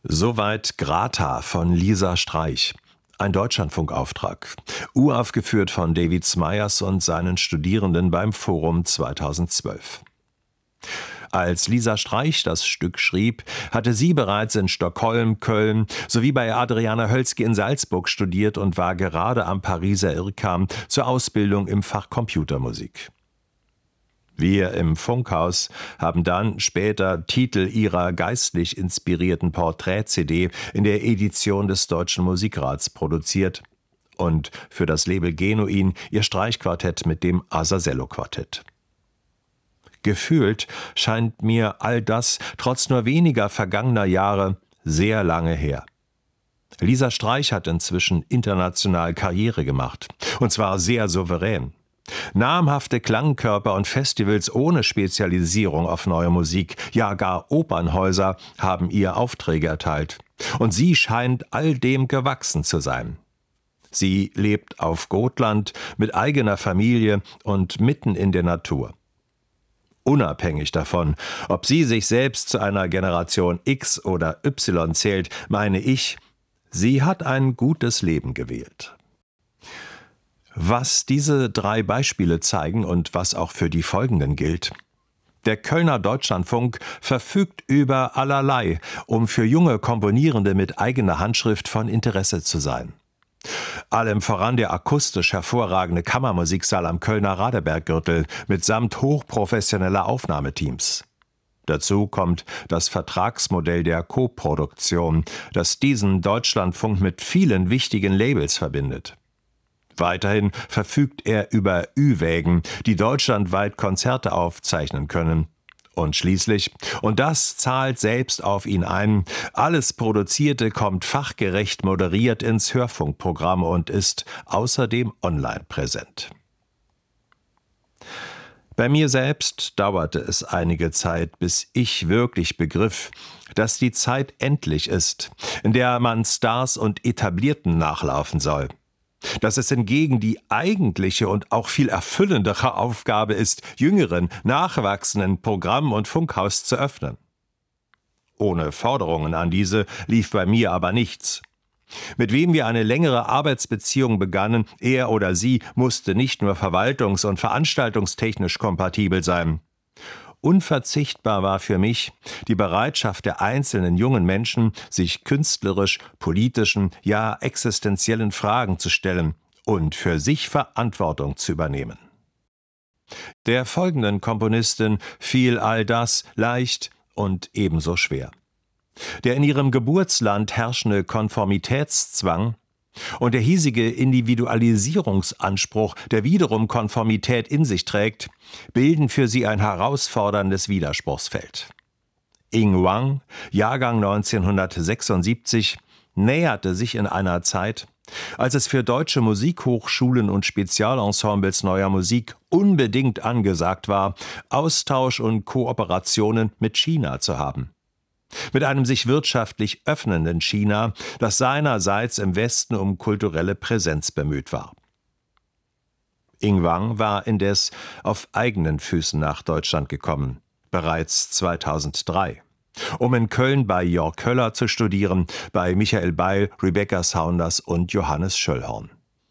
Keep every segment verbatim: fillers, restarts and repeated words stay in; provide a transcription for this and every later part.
Soweit Grata von Lisa Streich. Ein Deutschlandfunkauftrag. Uraufgeführt von David Smyers und seinen Studierenden beim Forum zweitausendzwölf. Als Lisa Streich das Stück schrieb, hatte sie bereits in Stockholm, Köln sowie bei Adriana Hölzki in Salzburg studiert und war gerade am Pariser IRCAM zur Ausbildung im Fach Computermusik. Wir im Funkhaus haben dann später Titel ihrer geistlich inspirierten Porträt-C D in der Edition des Deutschen Musikrats produziert und für das Label Genuin ihr Streichquartett mit dem Azazello-Quartett. Gefühlt scheint mir all das trotz nur weniger vergangener Jahre sehr lange her. Lisa Streich hat inzwischen international Karriere gemacht, und zwar sehr souverän. Namhafte Klangkörper und Festivals ohne Spezialisierung auf neue Musik, ja gar Opernhäuser haben ihr Aufträge erteilt. Und sie scheint all dem gewachsen zu sein. Sie lebt auf Gotland mit eigener Familie und mitten in der Natur. Unabhängig davon, ob sie sich selbst zu einer Generation X oder Y zählt, meine ich, sie hat ein gutes Leben gewählt. Was diese drei Beispiele zeigen und was auch für die folgenden gilt: Der Kölner Deutschlandfunk verfügt über allerlei, um für junge Komponierende mit eigener Handschrift von Interesse zu sein. Allem voran der akustisch hervorragende Kammermusiksaal am Kölner Radeberggürtel mitsamt hochprofessioneller Aufnahmeteams. Dazu kommt das Vertragsmodell der Koproduktion, das diesen Deutschlandfunk mit vielen wichtigen Labels verbindet. Weiterhin verfügt er über Ü-Wägen, die deutschlandweit Konzerte aufzeichnen können. Und schließlich, und das zahlt selbst auf ihn ein, alles Produzierte kommt fachgerecht moderiert ins Hörfunkprogramm und ist außerdem online präsent. Bei mir selbst dauerte es einige Zeit, bis ich wirklich begriff, dass die Zeit endlich ist, in der man Stars und Etablierten nachlaufen soll. Dass es hingegen die eigentliche und auch viel erfüllendere Aufgabe ist, jüngeren, nachwachsenden Programm- und Funkhaus zu öffnen. Ohne Forderungen an diese lief bei mir aber nichts. Mit wem wir eine längere Arbeitsbeziehung begannen, er oder sie musste nicht nur verwaltungs- und veranstaltungstechnisch kompatibel sein. Unverzichtbar war für mich die Bereitschaft der einzelnen jungen Menschen, sich künstlerisch, politischen, ja existenziellen Fragen zu stellen und für sich Verantwortung zu übernehmen. Der folgenden Komponistin fiel all das leicht und ebenso schwer. Der in ihrem Geburtsland herrschende Konformitätszwang und der hiesige Individualisierungsanspruch, der wiederum Konformität in sich trägt, bilden für sie ein herausforderndes Widerspruchsfeld. Ying Wang, Jahrgang neunzehnhundertsechsundsiebzig, näherte sich in einer Zeit, als es für deutsche Musikhochschulen und Spezialensembles neuer Musik unbedingt angesagt war, Austausch und Kooperationen mit China zu haben. Mit einem sich wirtschaftlich öffnenden China, das seinerseits im Westen um kulturelle Präsenz bemüht war. Ying Wang war indes auf eigenen Füßen nach Deutschland gekommen, bereits zweitausenddrei, um in Köln bei Jörg Köller zu studieren, bei Michael Beil, Rebecca Saunders und Johannes Schöllhorn.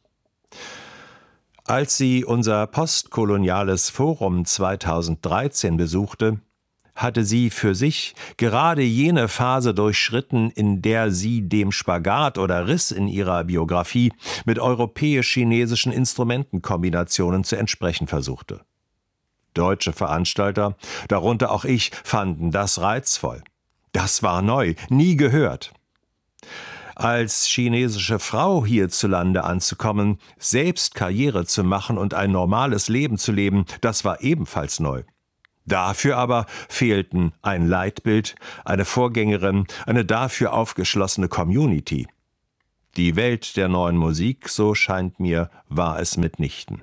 Als sie unser postkoloniales Forum zweitausenddreizehn besuchte, hatte sie für sich gerade jene Phase durchschritten, in der sie dem Spagat oder Riss in ihrer Biografie mit europäisch-chinesischen Instrumentenkombinationen zu entsprechen versuchte. Deutsche Veranstalter, darunter auch ich, fanden das reizvoll. Das war neu, nie gehört. Als chinesische Frau hierzulande anzukommen, selbst Karriere zu machen und ein normales Leben zu leben, das war ebenfalls neu. Dafür aber fehlten ein Leitbild, eine Vorgängerin, eine dafür aufgeschlossene Community. Die Welt der neuen Musik, so scheint mir, war es mitnichten.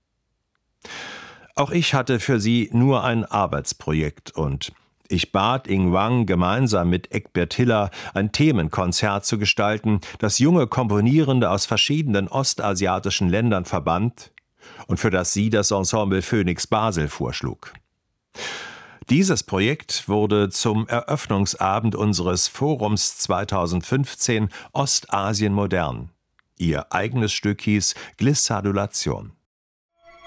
Auch ich hatte für sie nur ein Arbeitsprojekt und ich bat Ying Wang, gemeinsam mit Egbert Hiller ein Themenkonzert zu gestalten, das junge Komponierende aus verschiedenen ostasiatischen Ländern verband und für das sie das Ensemble Phoenix Basel vorschlug. Dieses Projekt wurde zum Eröffnungsabend unseres Forums zweitausendfünfzehn Ostasien modern. Ihr eigenes Stück hieß Glissadulation.